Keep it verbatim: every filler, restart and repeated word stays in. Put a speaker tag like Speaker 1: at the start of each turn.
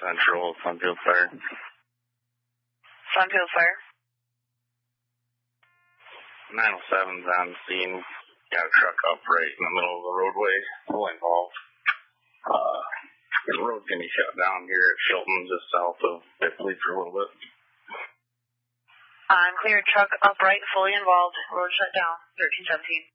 Speaker 1: Central, Sunfield Fire.
Speaker 2: Sunfield Fire.
Speaker 1: nine oh seven's on scene. Got a truck upright in the middle of the roadway. Full involved. Uh, the road's going to be shut down here at Chilton, just south of Bipley for a little bit.
Speaker 2: I'm clear. Truck upright, fully involved. Road shut down. thirteen seventeen.